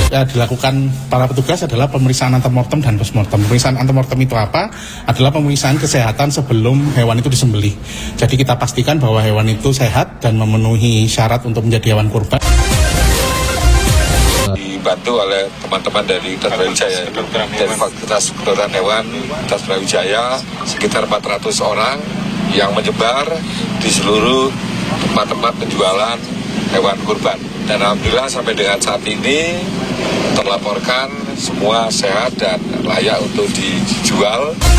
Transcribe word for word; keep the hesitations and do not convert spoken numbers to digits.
Ya, dilakukan para petugas adalah pemeriksaan antemortem dan postmortem. Pemeriksaan antemortem itu apa? Adalah pemeriksaan kesehatan sebelum hewan itu disembelih. Jadi kita pastikan bahwa hewan itu sehat dan memenuhi syarat untuk menjadi hewan kurban. Dibantu oleh teman-teman dari Universitas Brawijaya, dari Fakultas Kedokteran Hewan Universitas Brawijaya, sekitar empat ratus orang yang menyebar di seluruh tempat-tempat penjualan hewan kurban. Dan alhamdulillah sampai dengan saat ini terlaporkan semua sehat dan layak untuk dijual.